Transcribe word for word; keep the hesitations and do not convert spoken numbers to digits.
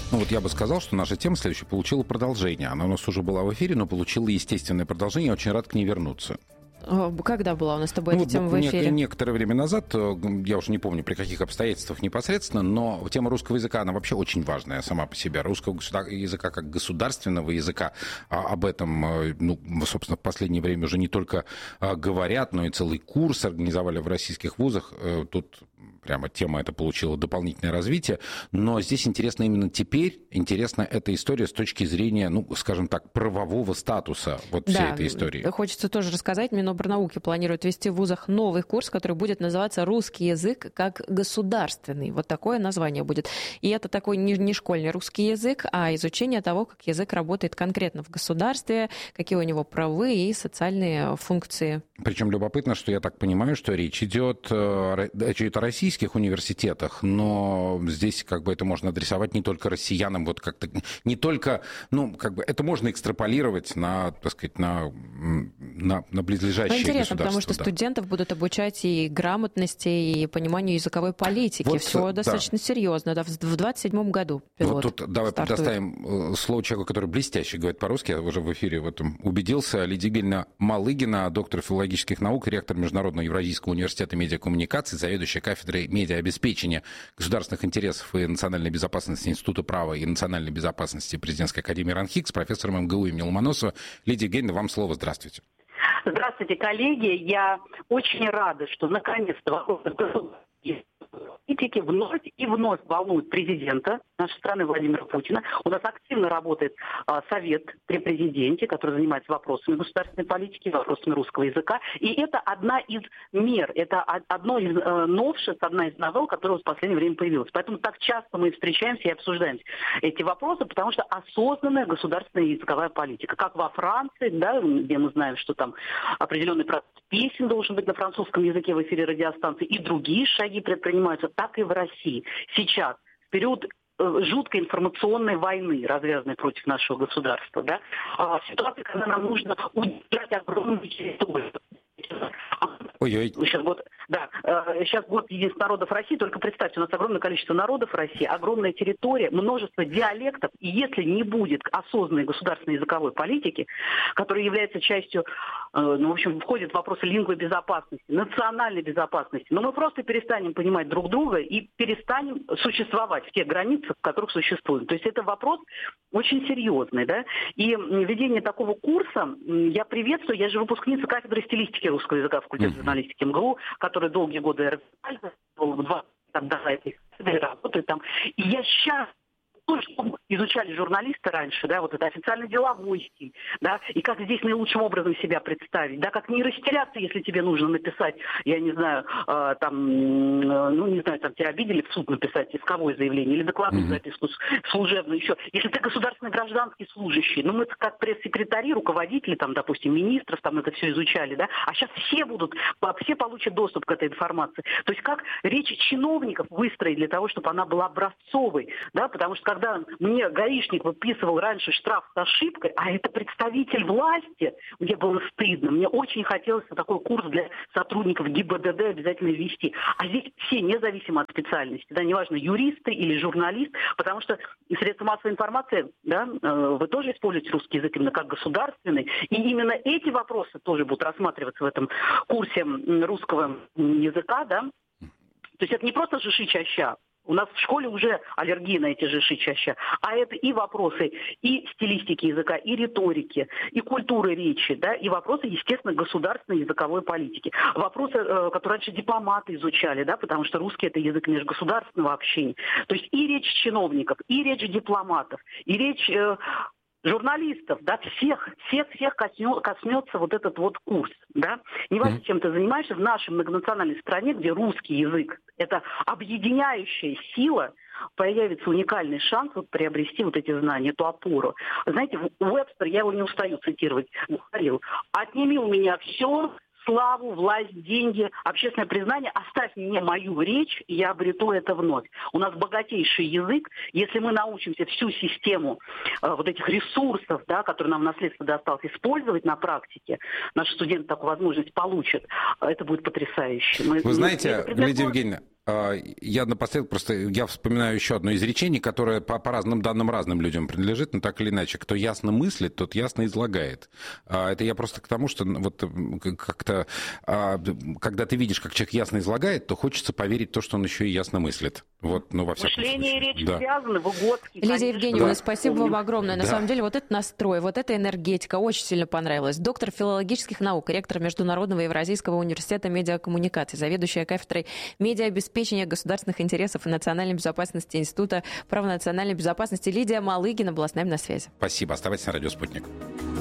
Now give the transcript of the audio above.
Ну вот я бы сказал, что наша тема следующая получила продолжение. Она у нас уже была в эфире, но получила естественное продолжение. Я очень рад к ней вернуться. Когда была у нас с тобой ну, эта тема в эфире? Не, некоторое время назад, я уже не помню, при каких обстоятельствах непосредственно, но тема русского языка, она вообще очень важная сама по себе. Русского языка как государственного языка, об этом, ну, собственно, в последнее время уже не только говорят, но и целый курс организовали в российских вузах. Тут прямо тема эта получила дополнительное развитие. Но здесь интересно именно теперь, интересна эта история с точки зрения, ну, скажем так, правового статуса вот да, всей этой истории. Хочется тоже рассказать. Минобрнауки планирует ввести в вузах новый курс, который будет называться «Русский язык как государственный». Вот такое название будет. И это такой не, не школьный русский язык, а изучение того, как язык работает конкретно в государстве, какие у него правовые и социальные функции. Причем любопытно, что я так понимаю, что речь идет, речь идет о российских университетах, но здесь как бы это можно адресовать не только россиянам, вот как-то не только, ну, как бы это можно экстраполировать на, так сказать, на, на, на близлежащие ну, интересно, государства. потому что да. студентов будут обучать и грамотности, и пониманию языковой политики. Вот, все да. достаточно серьезно. Да, в двадцать седьмом году пилот Вот тут давай стартует. предоставим слово человеку, который блестяще говорит по-русски. Я уже в эфире в этом убедился. Лидия Евгеньевна Малыгина, доктор филологических наук, ректор Международного Евразийского университета медиакоммуникаций, заведующая кафедрой медиаобеспечения государственных интересов и национальной безопасности Института права и национальной безопасности Президентской академии РАНХИКС, профессором эм гэ у имени Ломоносова. Лидия Евгеньевна, вам слово. Здравствуйте. Здравствуйте, коллеги. Я очень рада, что наконец-то вопросы политики вновь и вновь волнуют президента нашей страны Владимира Путина. У нас активно работает а, совет при президенте, который занимается вопросами государственной политики, вопросами русского языка. И это одна из мер, это одно из э, новшеств, одна из новелл, которая в последнее время появилась. Поэтому так часто мы встречаемся и обсуждаем эти вопросы, потому что осознанная государственная языковая политика. Как во Франции, да, где мы знаем, что там определенный процент песен должен быть на французском языке в эфире радиостанции, и другие шаги предпринимаются, так и в России. Сейчас, в период э, жуткой информационной войны, развязанной против нашего государства, да, э, ситуация, когда нам нужно удержать огромную территорию. Ой-ой. Сейчас год, да, э, сейчас год единства народов России, только представьте, у нас огромное количество народов России, огромная территория, множество диалектов, и если не будет осознанной государственной языковой политики, которая является частью, э, ну, в общем, входит в вопросы лингвой безопасности, национальной безопасности, но мы просто перестанем понимать друг друга и перестанем существовать в тех границах, в которых существуем. То есть это вопрос очень серьезный, да, и введение такого курса я приветствую, я же выпускница кафедры стилистики русского языка в факультете журналистики эм гэ у, который долгие годы два работает там. И я сейчас то, что изучали журналисты раньше, да, вот это официально-деловой стиль, да, и как здесь наилучшим образом себя представить, да, как не растеряться, если тебе нужно написать, я не знаю, э, там, э, ну, не знаю, там, тебя обидели в суд написать исковое заявление или докладную mm-hmm. записку служебную еще. Если ты государственный гражданский служащий, ну, мы как пресс-секретари, руководители, там, допустим, министров, там, это все изучали, да, а сейчас все будут, все получат доступ к этой информации. То есть как речь чиновников выстроить для того, чтобы она была образцовой, да, потому что когда Когда мне гаишник выписывал раньше штраф с ошибкой, а это представитель власти, мне было стыдно. Мне очень хотелось такой курс для сотрудников гэ и бэ дэ дэ обязательно ввести. А здесь все, независимо от специальности, да, неважно, юристы или журналист, потому что средства массовой информации, да, вы тоже используете русский язык именно как государственный, и именно эти вопросы тоже будут рассматриваться в этом курсе русского языка, да. То есть это не просто жиши чаща. У нас в школе уже аллергия на эти жиши чаще. А это и вопросы и стилистики языка, и риторики, и культуры речи, да, и вопросы, естественно, государственной языковой политики. Вопросы, которые раньше дипломаты изучали, да, потому что русский – это язык межгосударственного общения. То есть и речь чиновников, и речь дипломатов, и речь э, журналистов, да, всех, всех, всех коснется, коснется вот этот вот курс, да. Неважно, mm-hmm. чем ты занимаешься, в нашей многонациональной стране, где русский язык – это объединяющая сила, появится уникальный шанс вот приобрести вот эти знания, эту опору. Знаете, Уэбстер, я его не устаю цитировать, говорил: «Отними у меня все, славу, власть, деньги, общественное признание, оставь мне мою речь, и я обрету это вновь». У нас богатейший язык. Если мы научимся всю систему э, вот этих ресурсов, да, которые нам в наследство досталось, использовать на практике, наши студенты такую возможность получат, это будет потрясающе. Мы, Вы знаете, предмет... Лидия Евгеньевна, Я напоследок просто, я вспоминаю еще одно изречение, которое по, по разным данным разным людям принадлежит, но так или иначе, кто ясно мыслит, тот ясно излагает. Это я просто к тому, что вот как-то, когда ты видишь, как человек ясно излагает, то хочется поверить в то, что он еще и ясно мыслит. Вот, ну, во всяком Мышление случае. и речь Да. связаны, Выгодский. Лидия Евгеньевна, Да. спасибо вам огромное. На Да. самом деле, вот этот настрой, вот эта энергетика очень сильно понравилась. Доктор филологических наук, ректор Международного Евразийского университета медиакоммуникаций, заведующая кафедрой медиаобеспечения государственных интересов и национальной безопасности Института права национальной безопасности Лидия Малыгина была с нами на связи. Спасибо. Оставайтесь на радио «Спутник».